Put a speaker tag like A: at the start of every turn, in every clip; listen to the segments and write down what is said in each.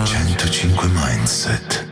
A: 105 Mindset.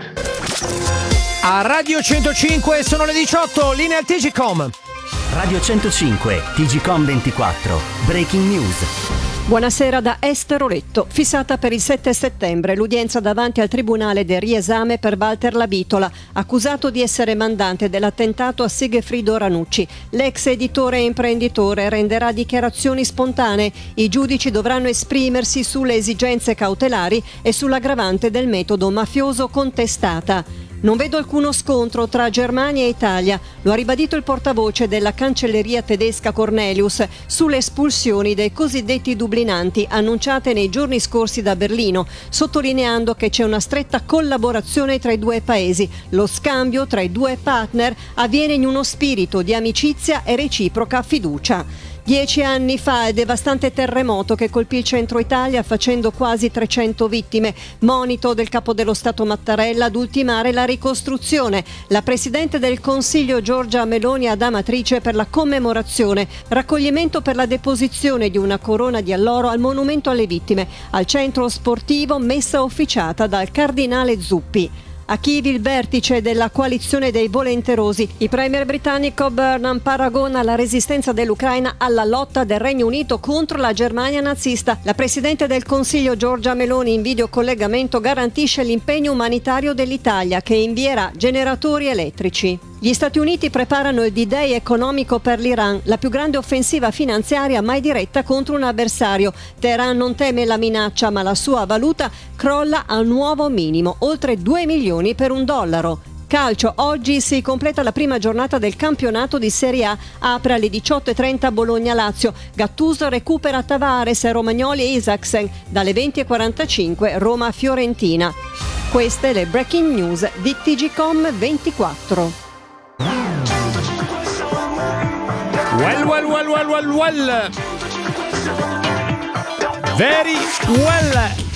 B: A Radio 105 sono le 18, linea al TGcom.
C: Radio 105, TGcom 24, Breaking News.
D: Buonasera da Esther Oletto. Fissata per il 7 settembre l'udienza davanti al Tribunale del riesame per Walter Labitola, accusato di essere mandante dell'attentato a Sigfrido Ranucci. L'ex editore e imprenditore renderà dichiarazioni spontanee. I giudici dovranno esprimersi sulle esigenze cautelari e sull'aggravante del metodo mafioso contestata. Non vedo alcuno scontro tra Germania e Italia, lo ha ribadito il portavoce della cancelleria tedesca Cornelius sulle espulsioni dei cosiddetti dublinanti annunciate nei giorni scorsi da Berlino, sottolineando che c'è una stretta collaborazione tra i due paesi. Lo scambio tra i due partner avviene in uno spirito di amicizia e reciproca fiducia. 10 anni fa il devastante terremoto che colpì il centro Italia facendo quasi 300 vittime. Monito del capo dello Stato Mattarella ad ultimare la ricostruzione. La Presidente del Consiglio Giorgia Meloni ad Amatrice per la commemorazione. Raccoglimento per la deposizione di una corona di alloro al monumento alle vittime. Al centro sportivo messa officiata dal cardinale Zuppi. A Kiev il vertice della coalizione dei volenterosi. Il premier britannico Burnham paragona la resistenza dell'Ucraina alla lotta del Regno Unito contro la Germania nazista. La Presidente del Consiglio Giorgia Meloni in videocollegamento garantisce l'impegno umanitario dell'Italia che invierà generatori elettrici. Gli Stati Uniti preparano il D-Day economico per l'Iran, la più grande offensiva finanziaria mai diretta contro un avversario. Teheran non teme la minaccia, ma la sua valuta crolla a un nuovo minimo, oltre 2 milioni per $1. Calcio, oggi si completa la prima giornata del campionato di Serie A, apre alle 18:30 Bologna-Lazio, Gattuso recupera Tavares, Romagnoli e Isaksen, dalle 20:45 Roma-Fiorentina. Queste le breaking news di TGcom 24.
B: Well. Very well.